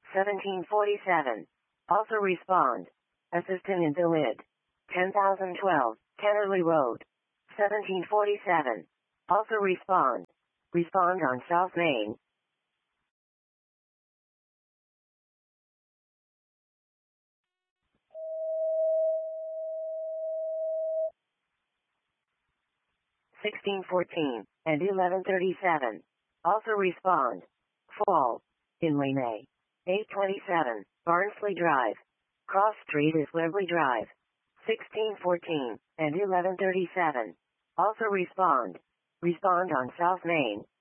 1747. Also respond. Assistant in the lid. 10,012, Kennerley Road. 1747. Also respond. Respond on South Main. (1614) and 1137. Also respond. Fall. In Lane 827, Barnsley Drive. Cross Street is Webley Drive. 1614 and 1137. Also respond. Respond on South Main.